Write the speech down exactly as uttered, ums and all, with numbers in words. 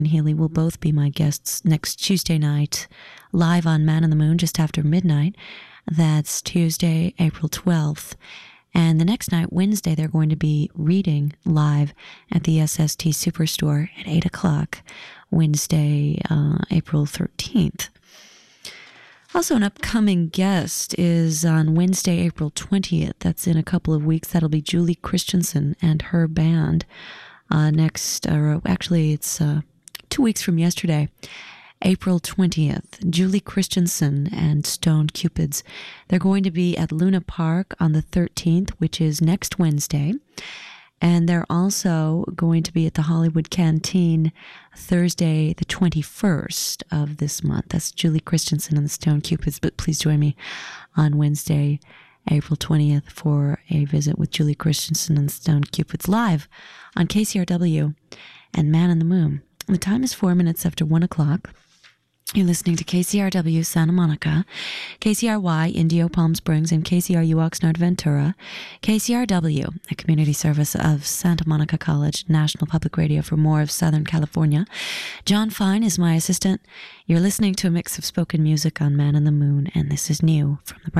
Healy will both be my guests next Tuesday night, live on Man in the Moon just after midnight. That's Tuesday, April twelfth. And the next night, Wednesday, they're going to be reading live at the S S T Superstore at eight o'clock, Wednesday, uh, April thirteenth. Also, an upcoming guest is on Wednesday, April twentieth. That's in a couple of weeks. That'll be Julie Christensen and her band. Uh, next, or actually, it's uh, two weeks from yesterday, April twentieth. Julie Christensen and Stoned Cupids. They're going to be at Luna Park on the thirteenth, which is next Wednesday. And they're also going to be at the Hollywood Canteen Thursday, the twenty-first of this month. That's Julie Christensen and the Stoned Cupids. But please join me on Wednesday, April twentieth, for a visit with Julie Christensen and the Stoned Cupids live on K C R W and Man in the Moon. The time is four minutes after one o'clock. You're listening to K C R W Santa Monica, K C R Y Indio Palm Springs, and K C R U Oxnard Ventura. K C R W, a community service of Santa Monica College, National Public Radio for more of Southern California. John Fine is my assistant. You're listening to a mix of spoken music on Man in the Moon, and this is new from the